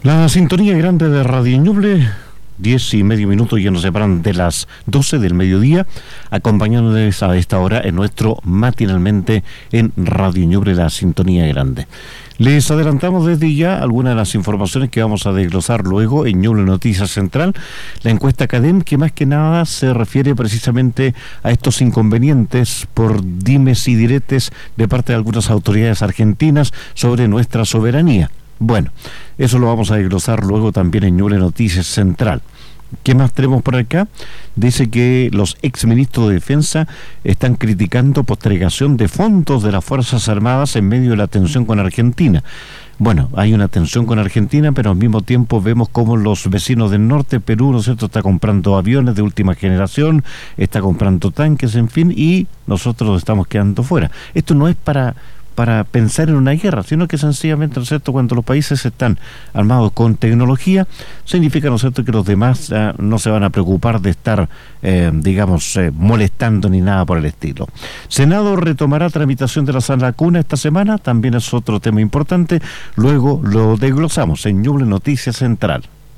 La sintonía grande de Radio Ñuble, 10:30 ya nos separan de las 12 del mediodía, acompañándoles a esta hora en nuestro matinalmente en Radio Ñuble, la sintonía grande. Les adelantamos desde ya algunas de las informaciones que vamos a desglosar luego en Ñuble Noticias Central. La encuesta CADEM, que más que nada se refiere precisamente a estos inconvenientes por dimes y diretes de parte de algunas autoridades argentinas sobre nuestra soberanía. Bueno, eso lo vamos a desglosar luego también en Ñuble Noticias Central. ¿Qué más tenemos por acá? Dice que los exministros de Defensa están criticando postergación de fondos de las Fuerzas Armadas en medio de la tensión con Argentina. Bueno, hay una tensión con Argentina, pero al mismo tiempo vemos cómo los vecinos del norte, Perú, ¿no es cierto?, está comprando aviones de última generación, está comprando tanques, en fin, y nosotros nos estamos quedando fuera. Esto no es para pensar en una guerra, sino que sencillamente, ¿no es cierto?, cuando los países están armados con tecnología, significa, ¿no es cierto?, que los demás no se van a preocupar de estar, molestando ni nada por el estilo. Senado retomará tramitación de la sala cuna esta semana, también es otro tema importante, luego lo desglosamos en Ñuble Noticias Central.